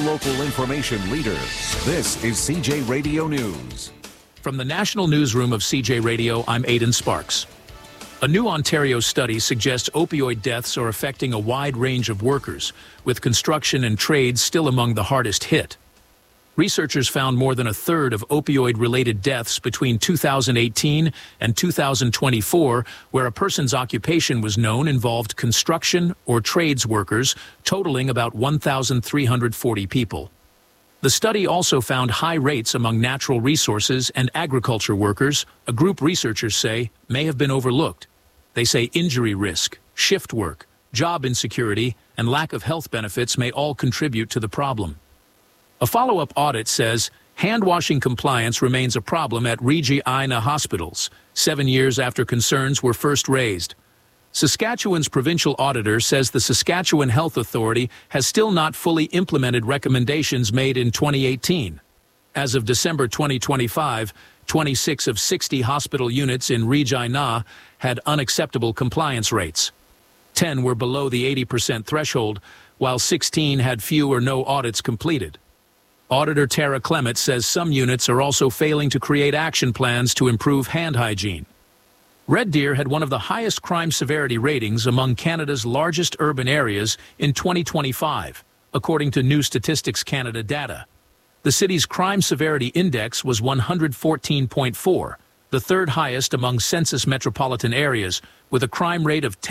hyper-local information leader. This is CJ Radio News. From the National Newsroom of CJ Radio, I'm Aidan Sparks. A new Ontario study suggests opioid deaths are affecting a wide range of workers, with construction and trades still among the hardest hit. Researchers found more than a third of opioid-related deaths between 2018 and 2024, where a person's occupation was known involved construction or trades workers, totaling about 1,340 people. The study also found high rates among natural resources and agriculture workers, a group researchers say may have been overlooked. They say injury risk, shift work, job insecurity, and lack of health benefits may all contribute to the problem. A follow-up audit says hand-washing compliance remains a problem at Regina hospitals, 7 years after concerns were first raised. Saskatchewan's provincial auditor says the Saskatchewan Health Authority has still not fully implemented recommendations made in 2018. As of December 2025, 26 of 60 hospital units in Regina had unacceptable compliance rates. 10 were below the 80% threshold, while 16 had few or no audits completed. Auditor Tara Clement says some units are also failing to create action plans to improve hand hygiene. Red Deer had one of the highest crime severity ratings among Canada's largest urban areas in 2025, according to New Statistics Canada data. The city's crime severity index was 114.4, the third highest among census metropolitan areas, with a crime rate of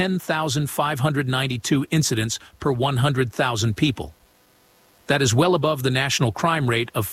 10,592 incidents per 100,000 people. That is well above the national crime rate of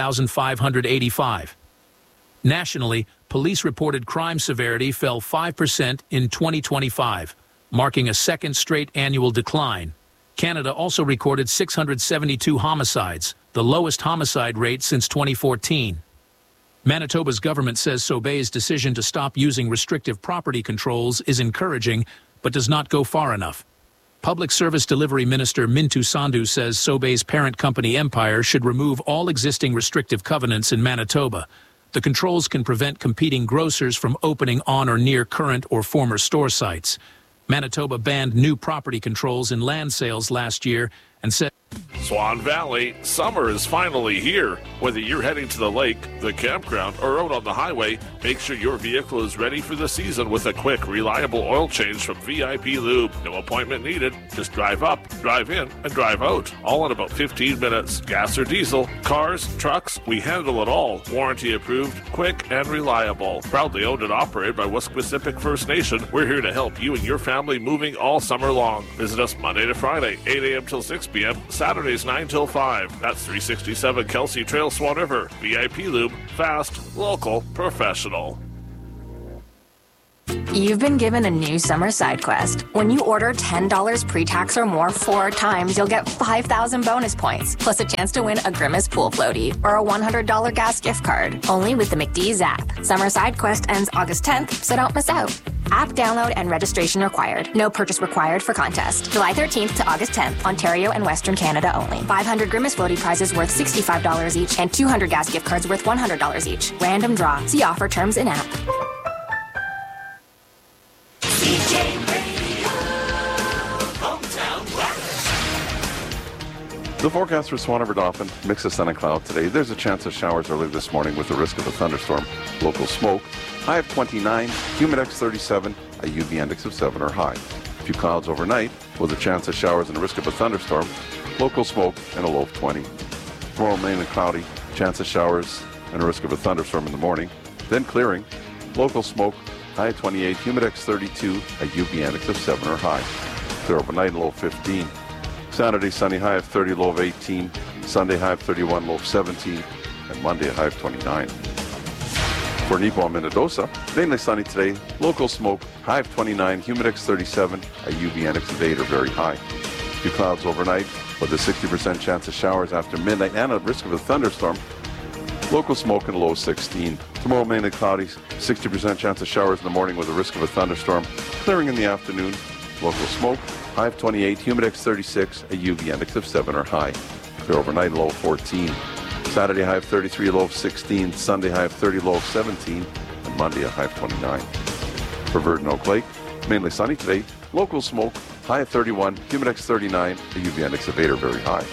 5,585. Nationally, police-reported crime severity fell 5% in 2025, marking a second straight annual decline. Canada also recorded 672 homicides, the lowest homicide rate since 2014. Manitoba's government says Sobeys' decision to stop using restrictive property controls is encouraging, but does not go far enough. Public Service Delivery Minister Mintu Sandhu says Sobeys' parent company Empire should remove all existing restrictive covenants in Manitoba. The controls can prevent competing grocers from opening on or near current or former store sites. Manitoba banned new property controls in land sales last year and said, Swan Valley, summer is finally here. Whether you're heading to the lake, the campground, or out on the highway, make sure your vehicle is ready for the season with a quick, reliable oil change from VIP Lube. No appointment needed. Just drive up, drive in, and drive out. All in about 15 minutes. Gas or diesel, cars, trucks, we handle it all. Warranty approved, quick, and reliable. Proudly owned and operated by West-Pacific First Nation, we're here to help you and your family moving all summer long. Visit us Monday to Friday, 8 a.m. till 6 p.m., Saturdays 9 till 5. That's 367 Kelsey Trail, Swan River. VIP Lube, fast, local, professional. You've been given a new summer side quest. When you order $10 pre-tax or more 4 times, you'll get 5,000 bonus points, plus a chance to win a Grimace pool floaty or a $100 gas gift card. Only with the McDee's app. Summer side quest ends August 10th, so don't miss out. App download and registration required. No purchase required for contest. July 13th to August 10th, Ontario and Western Canada only. 500 Grimace floaty prizes worth $65 each and 200 gas gift cards worth $100 each. Random draw. See offer terms in app. The forecast for Swan River Dauphin, mix of sun and cloud today. There's a chance of showers early this morning with the risk of a thunderstorm. Local smoke, high of 29, humidex 37, a UV index of 7 or high. A few clouds overnight with a chance of showers and a risk of a thunderstorm. Local smoke and a low of 20. Tomorrow mainly cloudy, chance of showers and a risk of a thunderstorm in the morning. Then clearing, local smoke, high of 28, humidex 32, a UV index of 7 or high. Clear overnight, low of 15. Saturday, sunny, high of 30, low of 18. Sunday, high of 31, low of 17. And Monday, a high of 29. For Nepo and Minnedosa, mainly sunny today. Local smoke, high of 29, humidex 37, a UV index of 8 or very high. A few clouds overnight with a 60% chance of showers after midnight and a risk of a thunderstorm. Local smoke and a low of 16. Tomorrow, mainly cloudy, 60% chance of showers in the morning with a risk of a thunderstorm. Clearing in the afternoon. Local smoke, high of 28, humidex 36, a UV index of 7 or high. Clear overnight, low of 14. Saturday, high of 33, low of 16. Sunday, high of 30, low of 17. And Monday, a high of 29. For Virgin Oak Lake, mainly sunny today. Local smoke, high of 31, humidex 39, a UV index of 8 or very high.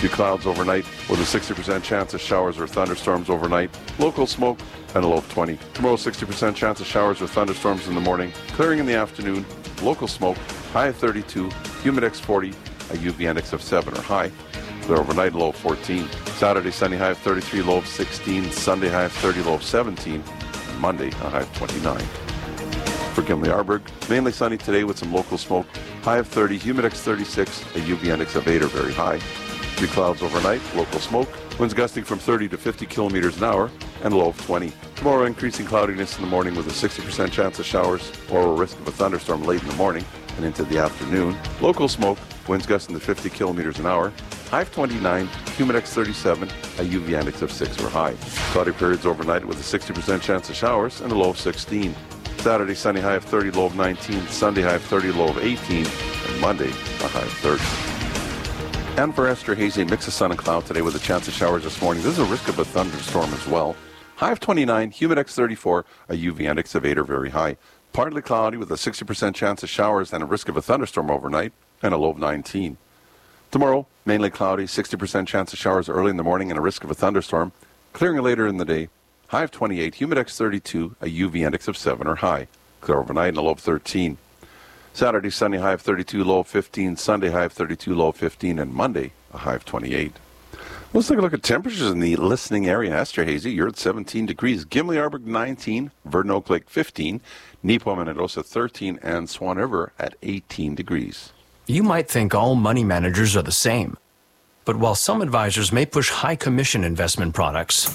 Few clouds overnight with a 60% chance of showers or thunderstorms overnight. Local smoke and a low of 20. Tomorrow, 60% chance of showers or thunderstorms in the morning. Clearing in the afternoon. Local smoke. High of 32. Humidex 40. A UV index of 7 or high. Clear overnight, low of 14. Saturday, sunny, high of 33, low of 16. Sunday, high of 30, low of 17. And Monday, a high of 29. For Gimli-Arburg, mainly sunny today with some local smoke. High of 30, Humidex 36, a UV index of 8 or very high. Few clouds overnight, local smoke. Winds gusting from 30 to 50 kilometers an hour, and low of 20. Tomorrow, increasing cloudiness in the morning with a 60% chance of showers or a risk of a thunderstorm late in the morning and into the afternoon. Local smoke, winds gusting to 50 kilometers an hour. High of 29, Humidex 37, a UV index of 6 or high. Cloudy periods overnight with a 60% chance of showers and a low of 16. Saturday, sunny, high of 30, low of 19. Sunday, high of 30, low of 18. And Monday, a high of 30. And for Esterhazy, mix of sun and cloud today with a chance of showers this morning. There's a risk of a thunderstorm as well. High of 29, Humidex 34, a UV index of 8 or very high. Partly cloudy with a 60% chance of showers and a risk of a thunderstorm overnight, and a low of 19. Tomorrow, mainly cloudy, 60% chance of showers early in the morning and a risk of a thunderstorm. Clearing later in the day. High of 28, Humidex 32, a UV index of 7 or high. Clear overnight and a low of 13. Saturday, sunny, high of 32, low of 15. Sunday, high of 32, low of 15. And Monday, a high of 28. Let's take a look at temperatures in the listening area. Esterhazy, you're at 17 degrees. Gimli-Arburg, 19. Verdon Oak Lake, 15. Neepawa-Minnedosa, 13. And Swan River at 18 degrees. You might think all money managers are the same. But while some advisors may push high commission investment products,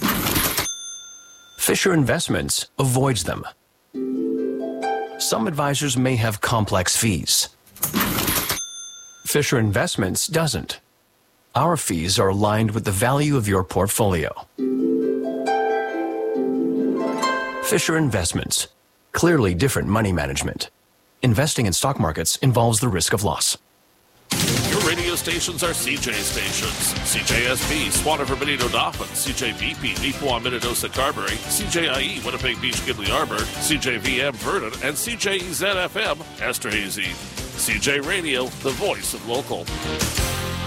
Fisher Investments avoids them. Some advisors may have complex fees. Fisher Investments doesn't. Our fees are aligned with the value of your portfolio. Fisher Investments. Clearly different money management. Investing in stock markets involves the risk of loss. Your radio stations are CJ stations. CJSP, Swan River, Benito, Dauphin. CJVP, Neepawa-Minnedosa, Carberry. CJIE, Winnipeg Beach, Gimli-Arburg. CJVM, Verdon. And CJEZ-FM, Esterhazy. CJ Radio, the voice of local.